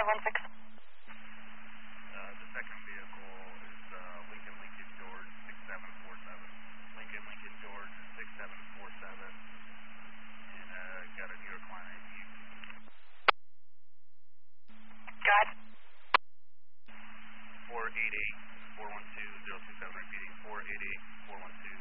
416. The second vehicle is Lincoln George 6747. Lincoln George 6747. And got a New York line ID. Go ahead. 488-412-027, repeating 488-412-027.